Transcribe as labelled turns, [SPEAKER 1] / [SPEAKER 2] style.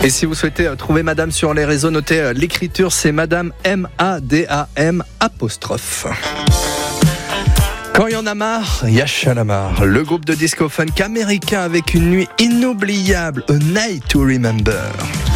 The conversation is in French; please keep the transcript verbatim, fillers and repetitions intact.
[SPEAKER 1] Et si vous souhaitez trouver Madame sur les réseaux, notez l'écriture, c'est Madame M A D A M apostrophe. Quand il y en a marre, il y a Shalamar, le groupe de disco funk américain avec une nuit inoubliable, A Night to Remember.